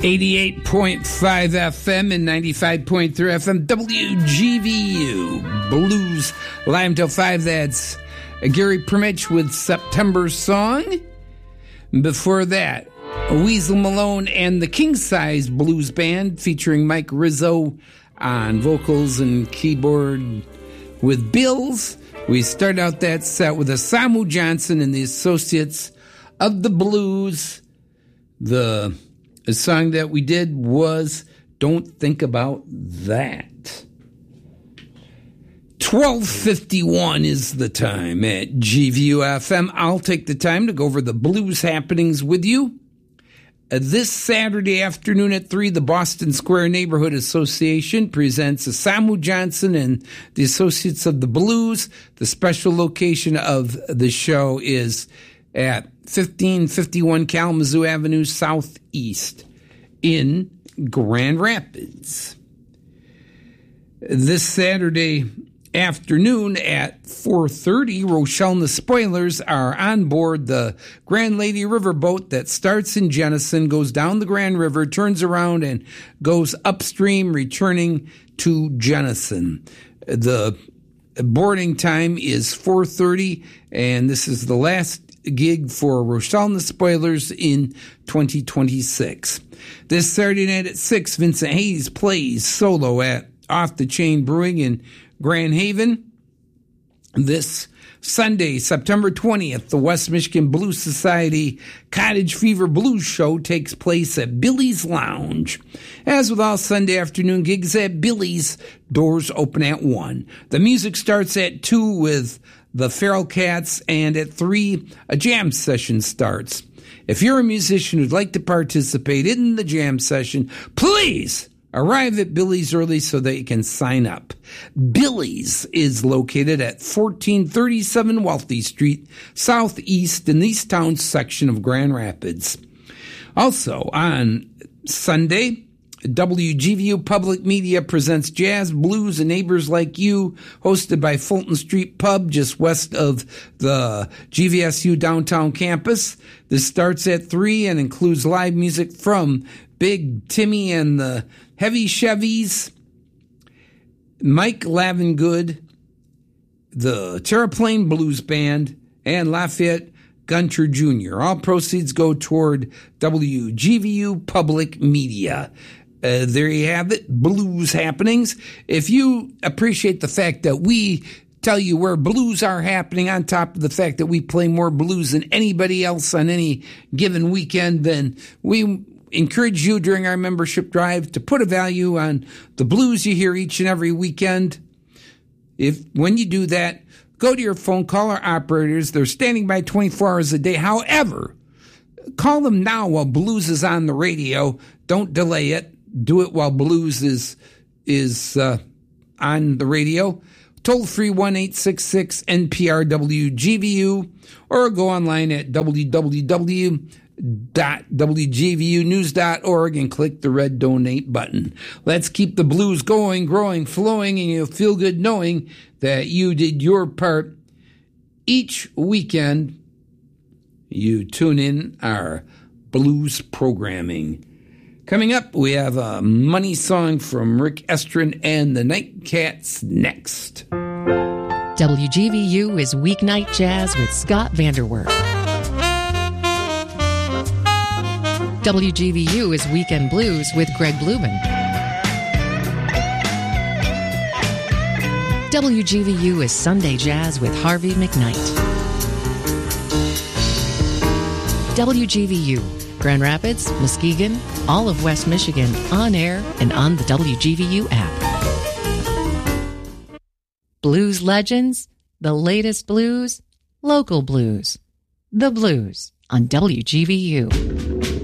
88.5 FM and 95.3 FM, WGVU. Blues, live till 5. That's Gary Primich with September Song. Before that, Weasel Malone and the King Size Blues Band featuring Mike Rizzo on vocals and keyboard with Bills. We start out that set with Samu Johnson and the Associates of the Blues. The song that we did was Don't Think About That. 12:51 is the time at GVU-FM. I'll take the time to go over the blues happenings with you. This Saturday afternoon at 3, the Boston Square Neighborhood Association presents Samu Johnson and the Associates of the Blues. The special location of the show is at 1551 Kalamazoo Avenue Southeast in Grand Rapids. This Saturday afternoon at 4:30, Rochelle and the Spoilers are on board the Grand Lady Riverboat that starts in Jenison, goes down the Grand River, turns around, and goes upstream, returning to Jenison. The boarding time is 4:30, and this is the last gig for Rochelle and the Spoilers in 2026. This Saturday night at 6, Vincent Hayes plays solo at Off the Chain Brewing in Grand Haven. This Sunday, September 20th, the West Michigan Blues Society Cottage Fever Blues Show takes place at Billy's Lounge. As with all Sunday afternoon gigs at Billy's, doors open at 1. The music starts at 2 with the Feral Cats, and at 3, a jam session starts. If you're a musician who'd like to participate in the jam session, please arrive at Billy's early so that you can sign up. Billy's is located at 1437 Wealthy Street, southeast in the East Town section of Grand Rapids. Also, on Sunday, WGVU Public Media presents Jazz, Blues, and Neighbors Like You, hosted by Fulton Street Pub, just west of the GVSU downtown campus. This starts at 3 and includes live music from Big Timmy and the Heavy Chevys, Mike Lavengood, the Terraplane Blues Band, and Lafayette Gunter Jr. All proceeds go toward WGVU Public Media. There you have it, blues happenings. If you appreciate the fact that we tell you where blues are happening, on top of the fact that we play more blues than anybody else on any given weekend, then we encourage you during our membership drive to put a value on the blues you hear each and every weekend. When you do that, go to your phone, call our operators. They're standing by 24 hours a day. However, call them now while blues is on the radio. Don't delay it. Do it while blues is on the radio. Toll free 1-866-NPR-WGVU, or go online at www.wgvunews.org and click the red donate button. Let's keep the blues going, growing, flowing, and you'll feel good knowing that you did your part. Each weekend, you tune in our blues programming. Coming up, we have a money song from Rick Estrin and the Nightcats next. WGVU is Weeknight Jazz with Scott Vanderwerf. WGVU is Weekend Blues with Greg Blumen. WGVU is Sunday Jazz with Harvey McKnight. WGVU, Grand Rapids, Muskegon, all of West Michigan, on air and on the WGVU app. Blues legends, the latest blues, local blues. The Blues on WGVU.